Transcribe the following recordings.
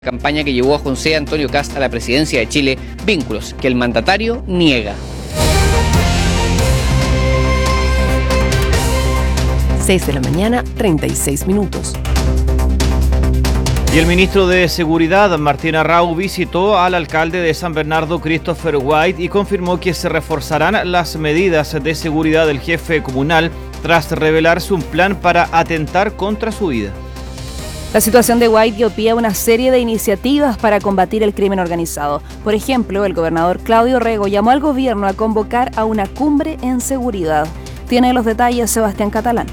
Campaña que llevó a José Antonio Kast a la presidencia de Chile, vínculos que el mandatario niega. 6 de la mañana, 36 minutos. Y el ministro de Seguridad, Martín Arrau, visitó al alcalde de San Bernardo, Christopher White, y confirmó que se reforzarán las medidas de seguridad del jefe comunal tras revelarse un plan para atentar contra su vida. La situación de White dio pie a una serie de iniciativas para combatir el crimen organizado. Por ejemplo, el gobernador Claudio Rego llamó al gobierno a convocar a una cumbre en seguridad. Tiene los detalles Sebastián Catalán.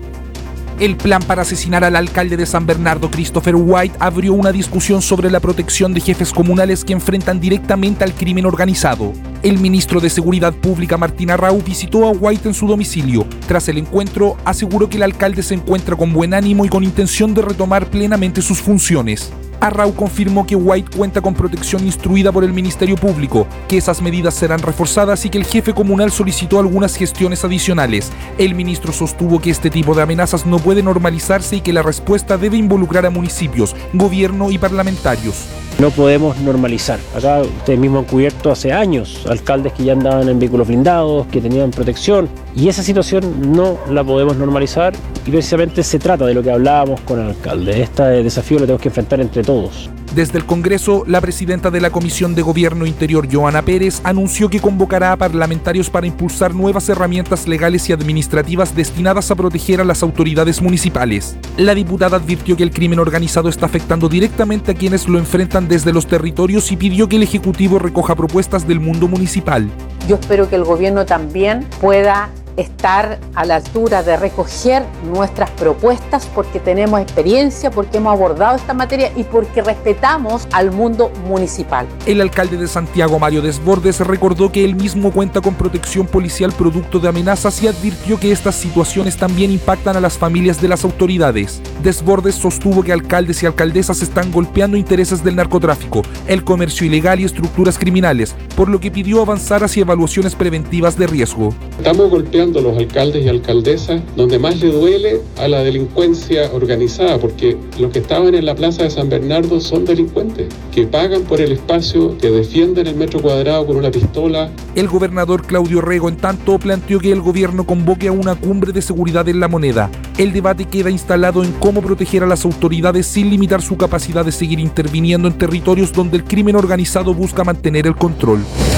El plan para asesinar al alcalde de San Bernardo, Christopher White, abrió una discusión sobre la protección de jefes comunales que enfrentan directamente al crimen organizado. El ministro de Seguridad Pública, Martín Arrau, visitó a White en su domicilio. Tras el encuentro, aseguró que el alcalde se encuentra con buen ánimo y con intención de retomar plenamente sus funciones. Arrau confirmó que White cuenta con protección instruida por el Ministerio Público, que esas medidas serán reforzadas y que el jefe comunal solicitó algunas gestiones adicionales. El ministro sostuvo que este tipo de amenazas no puede normalizarse y que la respuesta debe involucrar a municipios, gobierno y parlamentarios. No podemos normalizar. Acá ustedes mismos han cubierto hace años alcaldes que ya andaban en vehículos blindados, que tenían protección, y esa situación no la podemos normalizar, y precisamente se trata de lo que hablábamos con el alcalde. Este desafío lo tenemos que enfrentar entre todos. Desde el Congreso, la presidenta de la Comisión de Gobierno Interior, Joana Pérez, anunció que convocará a parlamentarios para impulsar nuevas herramientas legales y administrativas destinadas a proteger a las autoridades municipales. La diputada advirtió que el crimen organizado está afectando directamente a quienes lo enfrentan desde los territorios y pidió que el Ejecutivo recoja propuestas del mundo municipal. Yo espero que el gobierno también pueda estar a la altura de recoger nuestras propuestas porque tenemos experiencia, porque hemos abordado esta materia y porque respetamos al mundo municipal. El alcalde de Santiago, Mario Desbordes, recordó que él mismo cuenta con protección policial producto de amenazas y advirtió que estas situaciones también impactan a las familias de las autoridades. Desbordes sostuvo que alcaldes y alcaldesas están golpeando intereses del narcotráfico, el comercio ilegal y estructuras criminales, por lo que pidió avanzar hacia evaluaciones preventivas de riesgo. Estamos golpeando a los alcaldes y alcaldesas donde más le duele a la delincuencia organizada, porque los que estaban en la plaza de San Bernardo son delincuentes, que pagan por el espacio, que defienden el metro cuadrado con una pistola. El gobernador Claudio Rego, en tanto, planteó que el gobierno convoque a una cumbre de seguridad en La Moneda. El debate queda instalado en cómo proteger a las autoridades sin limitar su capacidad de seguir interviniendo en territorios donde el crimen organizado busca mantener el control.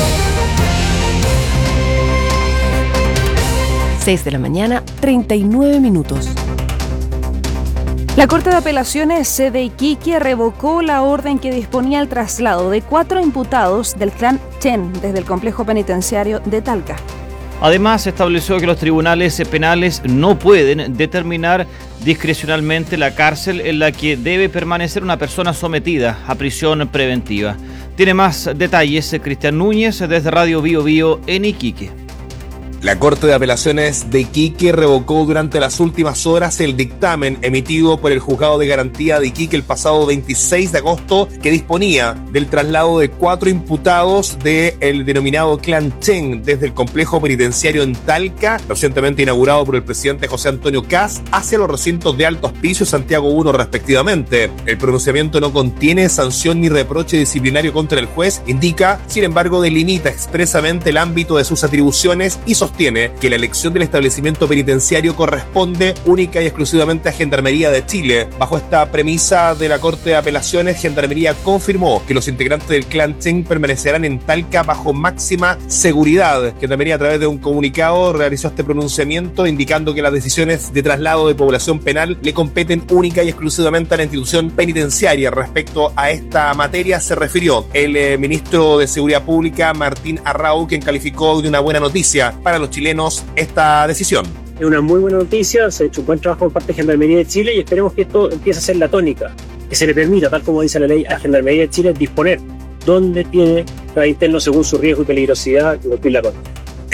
6 de la mañana, 39 minutos. La Corte de Apelaciones de Iquique revocó la orden que disponía el traslado de 4 imputados del clan Chen desde el complejo penitenciario de Talca. Además, estableció que los tribunales penales no pueden determinar discrecionalmente la cárcel en la que debe permanecer una persona sometida a prisión preventiva. Tiene más detalles Cristian Núñez desde Radio Bío Bío en Iquique. La Corte de Apelaciones de Iquique revocó durante las últimas horas el dictamen emitido por el Juzgado de Garantía de Iquique el pasado 26 de agosto que disponía del traslado de 4 imputados del denominado Clan Chen desde el complejo penitenciario en Talca, recientemente inaugurado por el presidente José Antonio Kast, hacia los recintos de Alto Hospicio y Santiago 1 respectivamente. El pronunciamiento no contiene sanción ni reproche disciplinario contra el juez, indica, sin embargo, delimita expresamente el ámbito de sus atribuciones y sostiene que la elección del establecimiento penitenciario corresponde única y exclusivamente a Gendarmería de Chile. Bajo esta premisa de la Corte de Apelaciones, Gendarmería confirmó que los integrantes del clan Chen permanecerán en Talca bajo máxima seguridad. Gendarmería, a través de un comunicado, realizó este pronunciamiento indicando que las decisiones de traslado de población penal le competen única y exclusivamente a la institución penitenciaria. Respecto a esta materia se refirió el ministro de Seguridad Pública, Martín Arrau, quien calificó de una buena noticia para los chilenos esta decisión. Es una muy buena noticia, se ha hecho un buen trabajo por parte de Gendarmería de Chile y esperemos que esto empiece a ser la tónica, que se le permita, tal como dice la ley, a Gendarmería de Chile disponer dónde tiene cada interno según su riesgo y peligrosidad cumplir la Corte.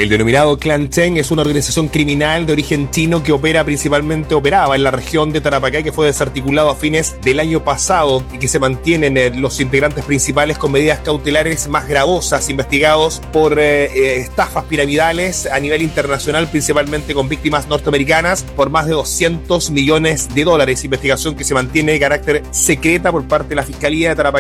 El denominado Clan Cheng es una organización criminal de origen chino que operaba en la región de Tarapacá, que fue desarticulado a fines del año pasado y que se mantienen los integrantes principales con medidas cautelares más gravosas, investigados por estafas piramidales a nivel internacional, principalmente con víctimas norteamericanas, por más de $200 millones. Investigación que se mantiene de carácter secreta por parte de la Fiscalía de Tarapacá